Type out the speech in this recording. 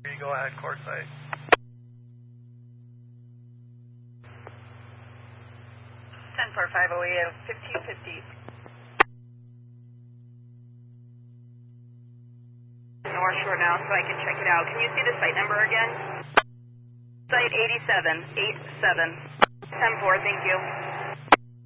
Go ahead, court site. 10-4-508, 1550. North Shore now, so I can check it out. Can you see the site number again? Site 8787. 10-4, thank you.